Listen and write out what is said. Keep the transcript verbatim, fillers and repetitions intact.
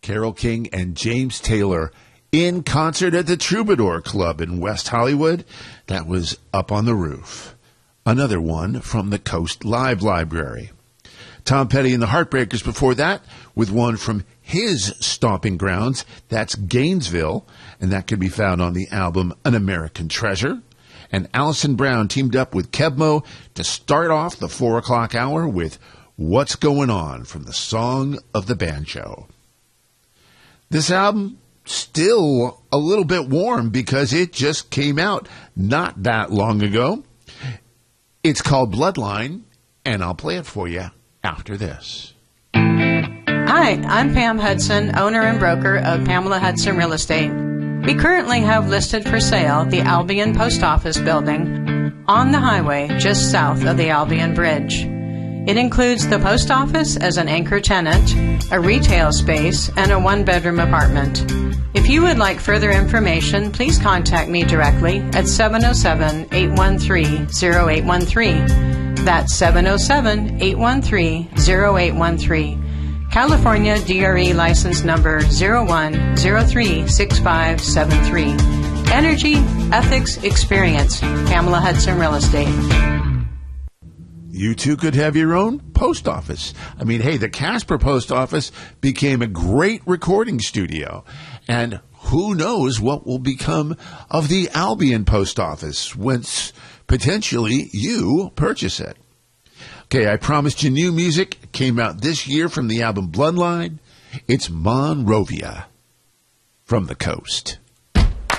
Carole King and James Taylor in concert at the Troubadour Club in West Hollywood. That was Up on the Roof. Another one from the Coast Live Library. Tom Petty and the Heartbreakers before that with one from his stomping grounds. That's Gainesville, and that can be found on the album An American Treasure. And Alison Brown teamed up with Kebmo to start off the four o'clock hour with What's Going On from the Song of the Banjo. This album, still a little bit warm because it just came out not that long ago. It's called Bloodline, and I'll play it for you after this. Hi, I'm Pam Hudson, owner and broker of Pamela Hudson Real Estate. We currently have listed for sale the Albion Post Office building on the highway just south of the Albion Bridge. It includes the post office as an anchor tenant, a retail space, and a one-bedroom apartment. If you would like further information, please contact me directly at seven oh seven, eight one three, oh eight one three. That's seven oh seven, eight one three, oh eight one three. California D R E license number zero one zero three six five seven three. Energy, ethics, experience. Pamela Hudson Real Estate. You too could have your own post office. I mean, hey, the Casper Post Office became a great recording studio. And who knows what will become of the Albion Post Office once potentially you purchase it. Okay, I promised you new music. It came out this year from the album Bloodline. It's Monrovia from the Coast.